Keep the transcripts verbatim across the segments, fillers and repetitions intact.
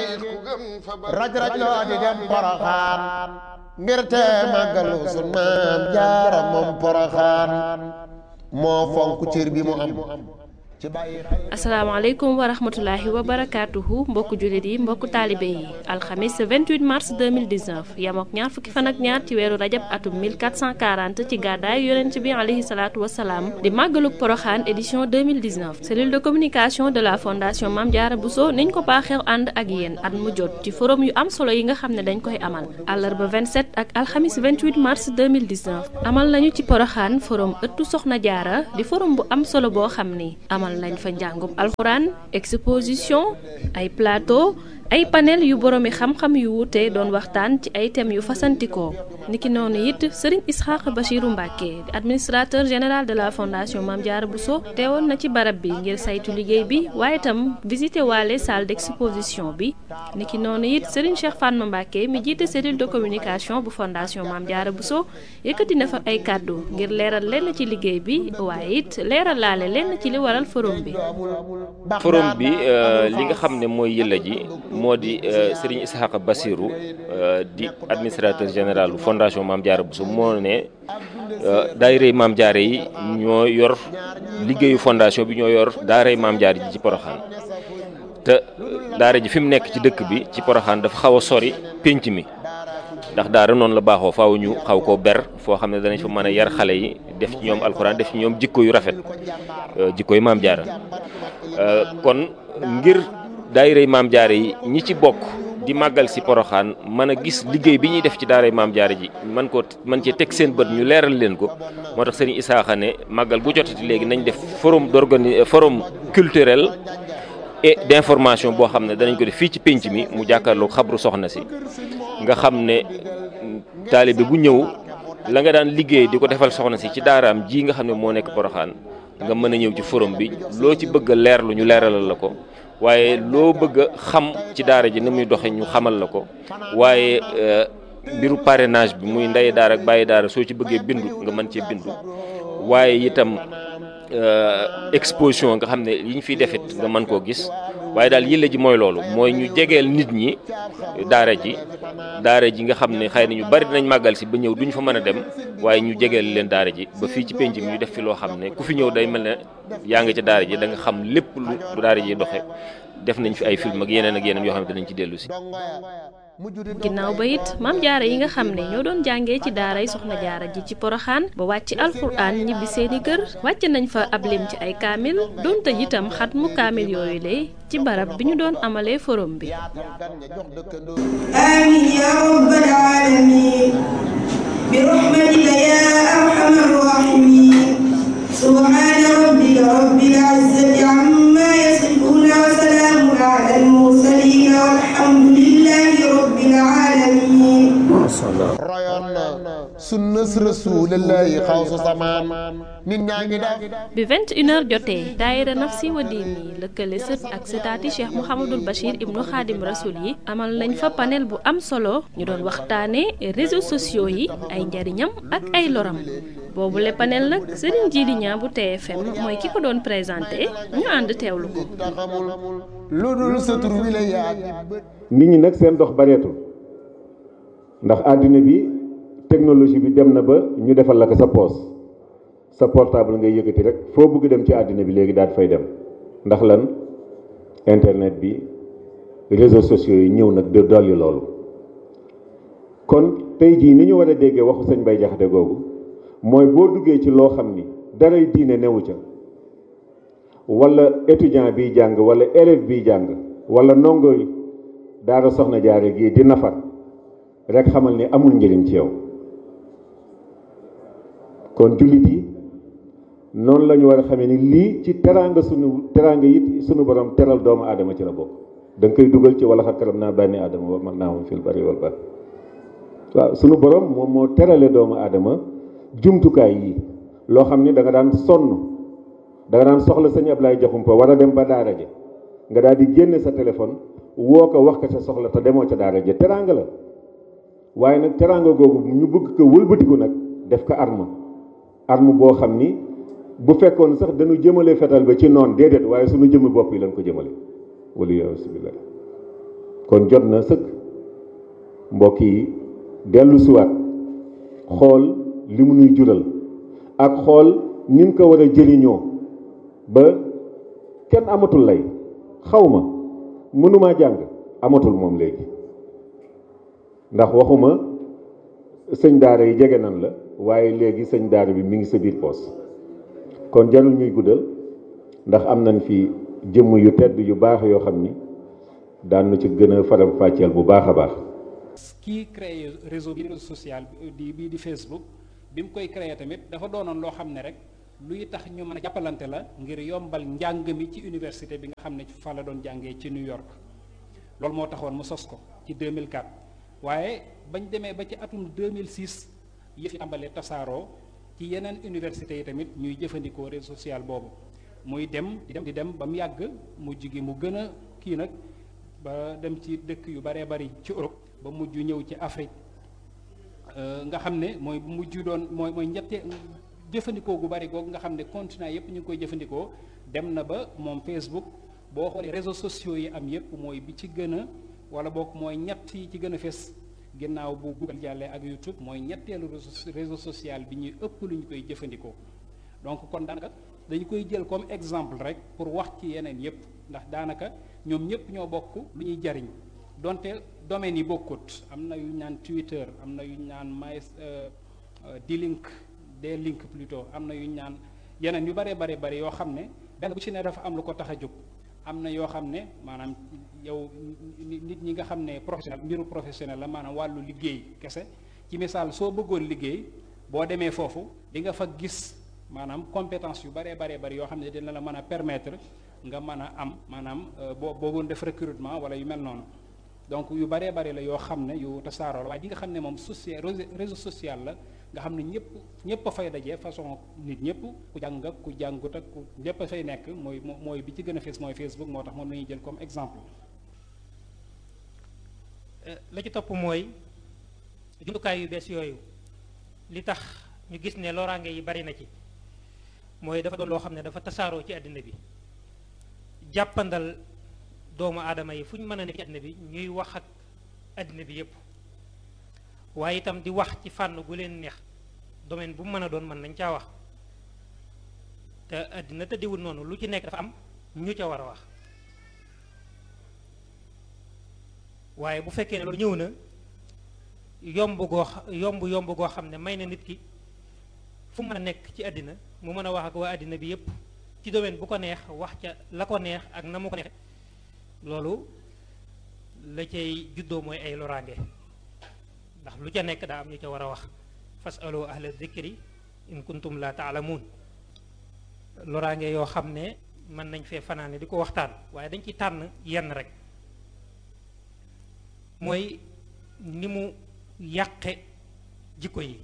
raj raj loo di dem Poroxaan ngir te màggalu sun maam jaara moom Poroxaan moo fonk cër bi mu am. asalaamaaleykum wa rahmatulahi wa barakaatuhu mbokku jullit yi mbokku taalibe yi alxamis vingt-huit mars deux mille dix-neuf yamook ñaar fukki fan ak ñaar ci weeru rajab atum mille quatre cent quarante ci gàddaay yonent bi alayhi salaatu wasalaam di màggaluk Poroxaan édition deux mille dix-neuf cellule de communication de la fondation Mame Diarra Bousso niñ ko baaxeew ànd ak yéen at mu jot ci forum yu am solo yi nga xam ne dañ koy amal àllarba vingt-sept ak alxamis vingt-huit mars deux mille dix-neuf amal nañu ci Poroxaan forum ëttu Soxna Jaara di forum bu am solo boo xam ni amal lañ fa njàngum alxuraan exposition ay plateau ay panel yu boroomi xam-xam yu wuute doon waxtaan ci ay thèmes yu fasantikoo niki noonu it Serigne Isxaaq Bachirou Mbacké administrateur général de la fondation Mame Diarra Bousso teewoon na ci barab bi ngir saytu liggéey bi waaye itam visité waale salle d'exposition bi niki noonu it Serigne Cheikh Fatma Mbacké mi jiite cellule de communication bu fondation Mame Diarra Bousso yëkkati na fa ay kàddu ngir leeral lenn ci liggéey bi waaye it leeral laale lenn ci li waral forum bi. forum bi li nga xam ne mooy yëlla ji moo di Serigne Isxaaq Bachirou di administrateur général fondation Mame Diarra Bousso moo ne daayirey Mame Diarra yi ñoo yor liggéeyu fondation bi ñoo yor daaray Mame Diarra ji ci Poroxaan te daara ji fi mu nekk ci dëkk bi ci Poroxaan dafa xaw a sori pénc mi ndax daara noonu la baaxoo faaw ñu xaw koo ber foo xam ne danañ fa mën a yar xale yi def ci ñoom alxuraan def ci ñoom jikko yu rafet jikko yu Mame Diarra kon ngir daayirey Mame Diarra yi ñi ci bokk di màggal si Poroxaan mën a gis liggéey bi ñuy def ci daaray Mame Diarra ji man ko man cee teg seen bët ñu leeral leen ko moo tax Serigne Isaaxa ne màggal bu jotati léegi nañ def forum d'organi forum culturel et d'information boo xam ne danañ ko def fii ci pénc mi mu jàkkaarloo xabru soxna si nga xam ne taalibe bu ñëw la nga daan liggéey di ko defal soxna si ci daaraam ji nga xam ne moo nekk Poroxaan nga mën a ñëw ci forum bi loo ci bëgg a leerlu ñu leeralal la ko waaye loo bëgg a xam ci daara ji ni muy doxe ñu xamal la ko waaye mbiru parrainage bi muy ndey daara ak bàyyi daara soo ci bëggee bindu nga mën cee bindu waaye itam exposition nga xam ne yi ñu fiy defit nga mën koo gis waaye daal yëlla ji mooy loolu mooy ñu jegeel nit ñi daara ji daara ji nga xam ne xëy na ñu bari dinañ màggal si ba ñëw duñ fa mën a dem waaye ñu jegeel leen daara ji ba fii ci penc mi ñu def fi loo xam ne ku fi ñëw day mel ne yaa nga ca daara ji da nga xam lépp lu daara ji doxe def nañ fi ay film ak yeneen ak yeneen yoo xam ne danañ ci dellu si. ginnaaw ba it Mame Diarra yi nga xam ne ñoo doon jàngee ci daaray Soxna Jaara ji ci Poroxaan ba wàcc alxuraan ñibbi seeni kër wàcc nañ fa ab lim ci ay kaamil doon tëj itam xat mu kaamil yooyu lay ci barab bi ñu doon amalee forum bi. amiin yaa rabbal aalamiin bi rahmatika yaa arhamar raahimiin subhaana rabbika rabbil izzati ammaa yasifuun wa salaamun alal mursaliin walhamdulillaahi rabbil aalamiin. royoon na sunnas rasuulullaahi xawsu samaan nit ñaa ngi def bi vingt et une heures jotee daayira Nafsi wa Diini lëkkale sët ak sëtaati Cheikh Mouhamadul Bachir ibnu Xaadim Rasul yi amal nañ fa panel bu am solo ñu doon waxtaane réseaux sociaux yi ay njariñam ak ay loram boobu le panel nag Serigne Djily Niang bu T F M mooy ki ko doon présenté ñu ànd teewlu ko. lu dul sa tur wi la yaa nit ñi nag seen dox bareetul ndax àddina bi technologie bi dem na ba ñu defal la ko sa poos sa portable ngay yëkkati rek foo bëgg dem ci àddina bi léegi daal fay dem ndax lan internet bi réseaux sociaux yi ñëw nag de dolli loolu kon tey jii ni ñu war a déggee waxu sëñ Bay Jaxate googu mooy boo duggee ci loo xam ni daray diine newu ca wala étudiant biy jàng wala élève biy jàng wala ndongo daara Soxna Jaara gii di nafar rek xamal ni amul njëriñ ci yow kon jullit yi noonu la ñu war a xamee ni lii ci teraanga sunu teraanga it sunu borom teral doomu aadama ci la bokk da nga koy dugal ci wala xakaram naa bànni aadama wa mag naa moom fil bari wal bahr waaw sunu borom moom moo terale doomu aadama jumtukaay yi loo xam ni da nga daan sonn da nga daan soxla sëñ Ablaye Jaxumpa war a dem ba daara ja nga daal di génne sa téléphone woo ko wax ko sa soxla te demoo ca daara ja teraanga la waaye nag teraanga googu ñu bëgg ko wëlbatiku nag def ko arme arme boo xam ni bu fekkoon sax dañu jëmale fetal ba ci noon déedéet waaye suñu jëmmi bopp yi lañ ko jëmale wala yasubillah kon jot na sëkk mbokk yi dellu siwaat xool li mu nuy jural ak xool ni mu ko war a jëriñoo ba kenn amatul lay xaw ma mënumaa jàng amatul moom léegi ndax waxuma sëñ daara yi jege nan la waaye léegi sëñ daara bi mi ngi sa biir poos kon jarul ñuy guddal ndax am nañ fi jëmm yu tedd yu baax yoo xam ni daan na ci gën a faram fàcceel bu baax a baax. kii créé réseau bi réseau social di bii di Facebook bi mu koy créé tamit dafa doonoon loo xam ne rek luy tax ñu mën a jàppalante la ngir yombal njàng mi ci université bi nga xam ne fa la doon jàngee ci New York loolu moo taxoon mu sos ko ci deux mille quatre waaye bañ demee ba ci atum deux mille six yëf yi tàmbalee tasaaroo ci yeneen université yi tamit ñuy jëfandikoo réseau social boobu muy dem di dem di dem ba mu yàgg mujj gi mu gën a kii nag ba dem ci dëkk yu baree bari ci Europe ba mujj ñëw ci Afrique nga xam ne mooy bu mujj doon mooy mooy ñette jëfandikoo gu bari googu nga xam ne continent yépp ñu ngi koy jëfandikoo dem na ba moom Facebook boo xoolee réseaux sociaux yi am yépp mooy bi ci gën a wala boog mooy ñett yi ci gën a fes ginnaaw bu Google jàllee ak YouTube mooy ñetteelu réseau social bi ñuy ëpp lu ñu koy jëfandikoo donc kon daanaka dañu koy jël comme exemple rek pour wax ci yeneen yépp ndax daanaka ñoom ñëpp ñoo bokk lu ñuy jariñ donte domaines yi bokkut am na yu ñu naan Twitter am na yu ñu naan my D-Link D-Link plutôt am na yu ñu naan yeneen yu bare bare bare yoo xam ne benn bu ci ne dafa am lu ko tax a jóg am na yoo xam ne maanaam yow nit ñi nga xam ne professionnel mbiru professionnel la maanaam wàllu liggéey kese ci misaal soo bëggoon liggéey boo demee foofu di nga fa gis maanaam compétence yu bare bare bari yoo xam ne dina la mën a permettre nga mën a am maanaam boo boogoon def recrutement wala yu mel noonu donc yu baree bari la yoo xam ne yu tasaaroo la waaye di nga xam ne moom social réseau social la nga xam ne ñëpp ñëpp a fay daje façon nit ñëpp ku jàng ak ku jàngut ak ku ñëpp a fay nekk mooy mooy bi ci gën a fees mooy Facebook moo tax moom la ñuy jël comme exemple. la ci topp mooy jumtukaay yu bees yooyu li tax ñu gis ne loraange yi bari na ci mooy dafa doon loo xam ne dafa tasaaroo ci àddina bi jàppandal doomu aadama yi fu ñu mën a nekk ci àddina bi ñuy wax ak àddina bi yépp waaye itam di wax ci fànn gu leen neex domaine bu mu mën a doon mën nañ caa wax te àddina tëddiwul noonu lu ci nekk dafa am ñu ca war a wax waaye bu fekkee ne loolu ñëw na yomb goo yomb yomb goo xam ne may na nit ki fu mu mën a nekk ci àddina mu mën a wax ak waa àddina bi yépp ci domaine bu ko neex wax ca la ko neex ak na mu ko neexe loolu la cay juddoo mooy ay loraange ndax lu ca nekk daa am ñu ca war a wax fasalu ahla dhikri in kuntum la taalamuun loraange yoo xam ne mën nañ fee fanaane di ko waxtaan waaye dañ ci tànn yenn rek mooy ni mu yàqe jikko yi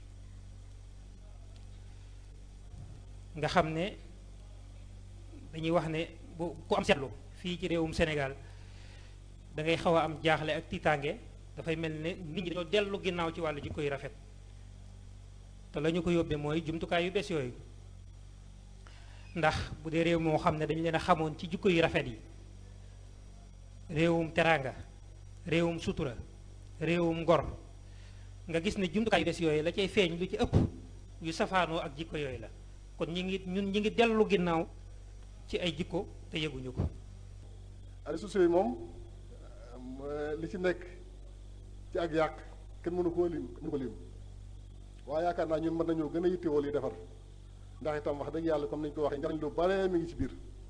nga xam ne dañuy wax ne bu ku am seetlu fii ci réewum Sénégal da ngay xaw a am jaaxle ak tiitaange dafay mel ne nit ñi dañoo dellu ginnaaw ci wàllu jikko yu rafet te la ñu ko yóbbee mooy jumtukaay yu bees yooyu ndax bu dee réew moo xam ne dañu leen a xamoon ci jikko yu rafet yi réewum teraanga réewum sutura réewum ngor nga gis ne jumtukaay yu bees yooyu la cay feeñ lu ci ëpp yu safaanoo ak jikko yooyu la kon ñi ngi ñun ñi ngi dellu ginnaaw ci ay jikko te yëguñu ko. réseaux sociaux yi moom li ci nekk ci ak yàq kenn mënu koo lim mënu ko lim waaye yaakaar naa ñun mën nañoo gën a yittewoo li defar ndax itam wax dëgg yàlla comme nañu ko waxee njariñ lu bare mi ngi ci biir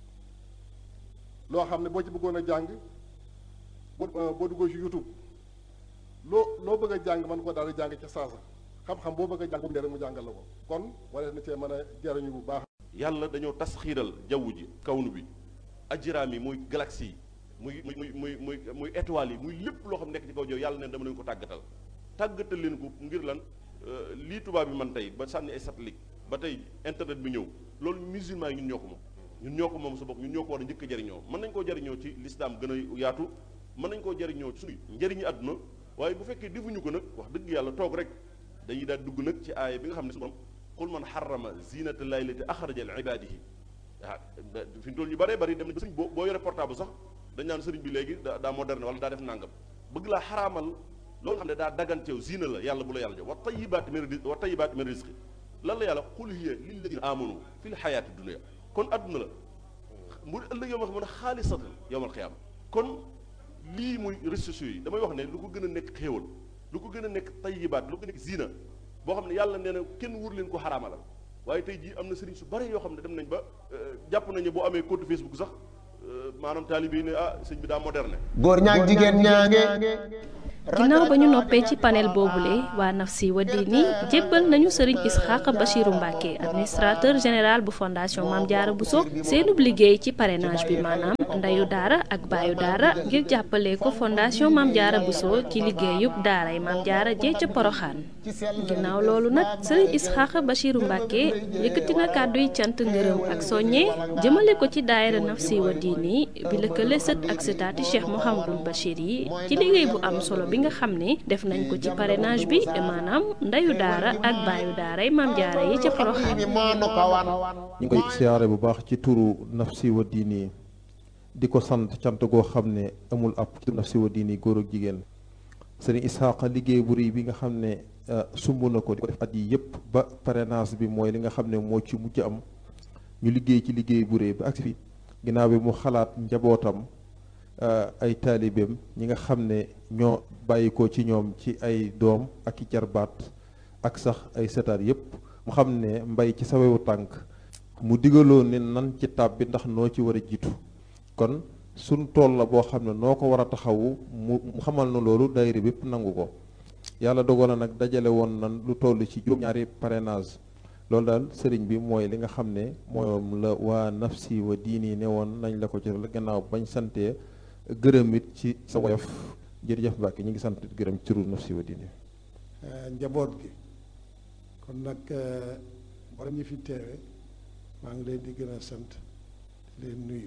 loo xam ne boo ci bëggoon a jàng boo boo duggoo ci YouTube loo loo bëgg a jàng mën ko daal di jàng ca saasa xam-xam boo bëgg a jàng bu rek mu jàngal la ko kon wala na cee mën a jariñu bu baax. yàlla dañoo tas xiiral jaww ji kawnu bi ajiraam yi muy galaxie yi muy muy muy muy muy étoiles yi muy lépp loo xam nekk ci kaw jaww yàlla neen dama leen ko tàggatal tàggatal leen ko ngir lan lii tubaab bi man tey ba sànni ay satellite ba tey internet bi ñëw loolu musulman yi ñun ñoo ko moom ñun ñoo ko moom sa bopp ñun ñoo ko war a njëkk a jariñoo mën nañ koo jariñoo ci l'islam gën a yaatu mën nañ koo jariñoo ci suñu njëriñu àdduna waaye bu fekkee defuñu ko nag wax dëgg yàlla toog rek dañuy daal dugg nag ci aaya bi nga xam ne suñu borom qul man xarama zinata llahi lati axraja li ibadihi ah fi mu toll ñu bëree bëri dem na ba suñ boo boo yore portable sax dañ naan sëriñ bi léegi daa daa moderne wala daa def nangam bëgg laa xaraamal loolu xam ne daa daganteew ziina la yàlla bu la yàlla jox wa tayyibaat min rizqi wa tayyibaat min rizqi lan la yàlla qul hiya lilladina amanu fil xayaati dunia kon adduna la mu ëllëg yow ma xam ne xaalisatan yowmal xiyaama kon lii muy réseaux sociaux yi damay wax ne lu ko gën a nekk xéewal lu ko gën a nekk tayyibaat lu ko nekk ziina boo xam ne yàlla nee na kenn wur leen ko xaraamalal waaye tey jii am na sëriñ su bari yoo xam ne dem nañ ba jàpp nañu boo amee compte Facebook sax maanaam taalibe yi ne ah sëñ bi daa moderne. góor ñaag jigéen ñaange. ginnaaw ba ñu noppee ci panel boobule waa Nafsi wa Diini jébbal nañu sëriñ Isxaaqa Bachiru Mbàkke administrateur général bu fondation Mame Diarra Bousso seenub liggéey ci parrainage bi maanaam ndeyu daara ak baayu daara ngir jàppale ko fondation Mame Diarra Bousso ci liggéeyub daaray Mame Diarra jee ca Poroxaan ginnaaw loolu nag sëriñ Isxaaqa Bachiru Mbàkke yëkkati na kàdduy cant ngërëm ak soññe jëmale ko ci daayira Nafsi wa Diini bi lëkkale sët ak sëtaati Cheikh Mouhamadul Bachir yi ci liggéey bu am solo bi nga xam ne def nañ ko ci parrainage bi maanaam ndeyu daara ak baayu daaray Mame Diarra yi ca Poroxaan ñu ngi koy siyaare bu baax ci turu Nafsi wa Diini di ko sant cant goo xam ne amul ab Nafsi wa Diini góor ak jigéen sëriñ Isxaaqa liggéey bu rëy bi nga xam ne sumb na ko di ko def at yi yëpp ba parrainage bi mooy li nga xam ne moo ci mujj am ñu liggéey ci liggéey bu rëy ba agsi fi ginnaaw bi mu xalaat njabootam ay taalibeem ñi nga xam ne ñoo bàyyi ko ci ñoom ci ay doom ak i jarbaat ak sax ay setaat yëpp mu xam ne mbay ci sawewu tànk mu digaloo ne nan ci tab bi ndax noo ci war a jiitu kon suñ tool la boo xam ne noo ko war a taxawu mu xamal na loolu daayira bépp nangu ko yàlla dogal na nag dajale woon nan lu toll ci juróom-ñaari parrainage loolu daal sëriñ bi mooy li nga xam ne moom la waa Nafsi wa Diini ne woon nañ la ko ci gannaaw bañ santee gërëm it ci sa woyof jërëjëf Mbàkke ñu ngi sant gërëm ci turu Nafsi wa Diini njaboot gi kon nag war ñi fi teewe maa ngi leen di gën a sant di leen nuyu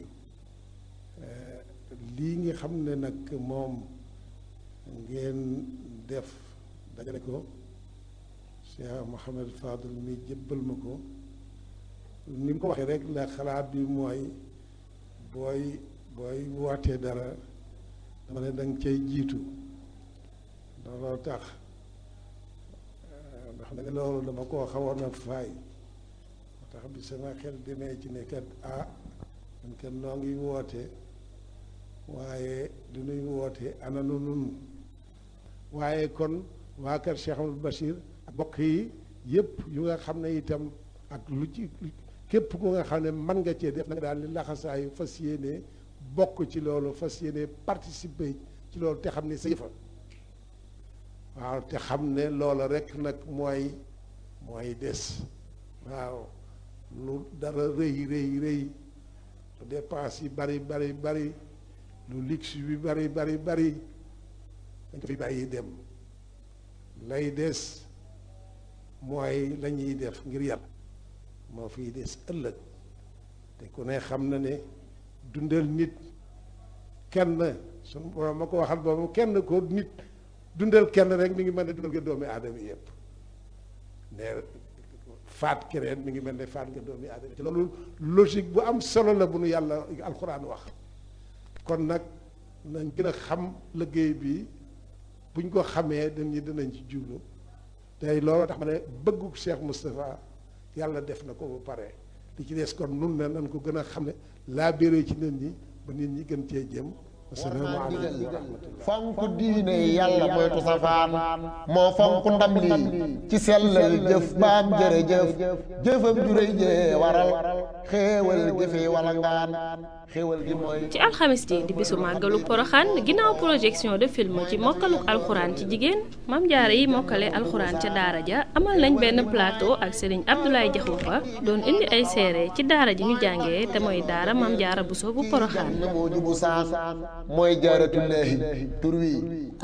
lii nga xam ne nag moom ngeen def dajale ko Cheikh Mouhamed Fadel mi jëbbal ma ko ni mu ko waxee rek la xalaat bi mooy booy booy wootee dara dama ne danga cay jiitu looloo tax ndax nag loolu dama koo xawoon a faay moo tax bi sama xel demee ci ne kat ah man kat noo ngi woote waaye du nuy woote ana nu nun waaye kon waa kër Cheikh Amadou Bachir ak bokk yi yëpp yu nga xam ne itam ak lu ci képp ku nga xam ne mën nga cee def na nga daal di laxasaayu fas yéene bokk ci loolu fas yéene participer ci loolu te xam ne sa yëfa waaw te xam ne loola rek nag mooy mooy des waaw lu dara rëy rëy rëy lu dépense yi bari bari bari lu luxe bi bari bari bari dañ ko fi bàyyi dem lay des mooy la ñuy def ngir yàlla moo fiy des ëllëg te ku ne xam na ne dundal nit kenn suñu borom ma ko waxal boobu kenn ko nit dundal kenn rek mi ngi mel ne dundal nga doomi aadama yëpp ne faat keneen mi ngi mel ne faat nga doomi aadama te loolu logique bu am solo la bu nu yàlla alxuraan wax kon nag nañ gën a xam liggéey bi buñ ko xamee dañu dinañ ci jublu tey loolu tax ma ne bëggu Cheikh Moustapha yàlla def na ko ba pare li ci des kon nun ne nañ ko gën a xam ne laa béré ci nit ñi ba nit ñi gën cee jëm asalaamaaleykum wa rahmatullah fonk diine yàlla moytu safaan moo fonk ndam lii ci sellal jëf baam jërëjëf jëfam juréy jee waral xéewal jëfe wala ngaan xéewal gi mooy ci alxamis ji di bisu màggalu Poroxaan ginnaaw projection de film ci mokkaluk alxuraan ci jigéen Mame Diarra yi mokkale alxuraan ca daara ja amal nañ benn plateau ak Serigne Abdoulaye Diakhoumpa doon indi ay seere ci daara ji ñu jàngee te mooy daara Mame Diarra Bousso bu Poroxaan mooy jaaratullaahi tur wi